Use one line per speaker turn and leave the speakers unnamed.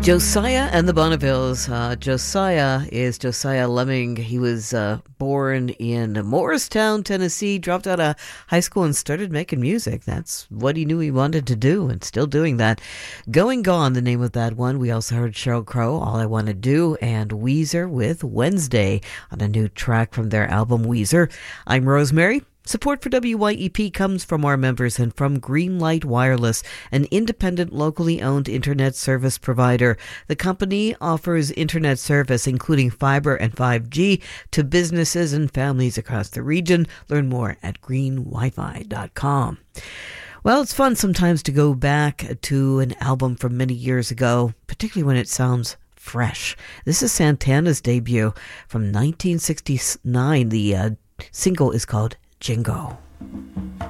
Josiah and the Bonnevilles. Josiah is Josiah Lemming. He was born in Morristown, Tennessee, dropped out of high school and started making music. That's what he knew he wanted to do, and still doing that. Going Gone, the name of that one. We also heard Sheryl Crow, All I Want to Do, and Weezer with Wednesday on a new track from their album Weezer. I'm Rosemary. Support for WYEP comes from our members and from Greenlight Wireless, an independent, locally owned internet service provider. The company offers internet service, including fiber and 5G, to businesses and families across the region. Learn more at greenwifi.com. Well, it's fun sometimes to go back to an album from many years ago, particularly when it sounds fresh. This is Santana's debut from 1969. The single is called Jingo.